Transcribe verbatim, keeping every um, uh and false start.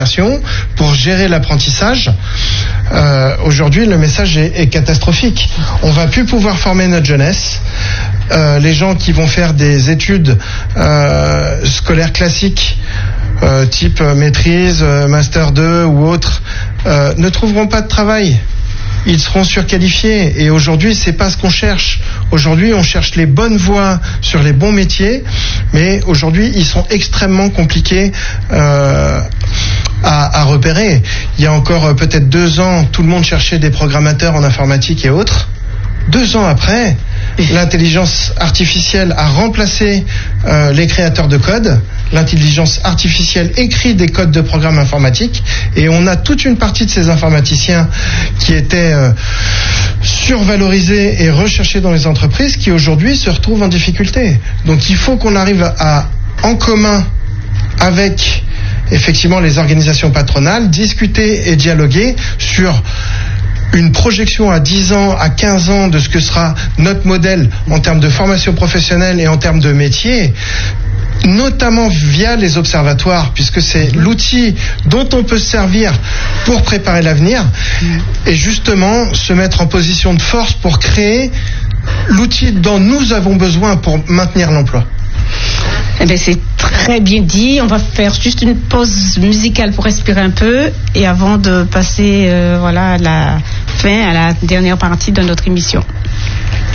pour gérer l'apprentissage. Euh, aujourd'hui, le message est, est catastrophique. On va plus pouvoir former notre jeunesse. Euh, les gens qui vont faire des études euh, scolaires classiques, euh, type maîtrise, master deux ou autre, euh, ne trouveront pas de travail. Ils seront surqualifiés. Et aujourd'hui, c'est pas ce qu'on cherche. Aujourd'hui, on cherche les bonnes voies sur les bons métiers, mais aujourd'hui, ils sont extrêmement compliqués euh, à, à repérer. Il y a encore euh, peut-être deux ans, tout le monde cherchait des programmateurs en informatique et autres. Deux ans après, l'intelligence artificielle a remplacé euh, les créateurs de code. L'intelligence artificielle écrit des codes de programme informatique et on a toute une partie de ces informaticiens qui étaient euh, survalorisés et recherchés dans les entreprises qui aujourd'hui se retrouvent en difficulté. Donc il faut qu'on arrive à, en commun avec effectivement les organisations patronales, discuter et dialoguer sur une projection à dix ans, à quinze ans de ce que sera notre modèle en termes de formation professionnelle et en termes de métier, notamment via les observatoires, puisque c'est l'outil dont on peut se servir pour préparer l'avenir et justement se mettre en position de force pour créer l'outil dont nous avons besoin pour maintenir l'emploi. Eh bien, c'est très bien dit. On va faire juste une pause musicale pour respirer un peu et avant de passer euh, voilà, à la fin, à la dernière partie de notre émission.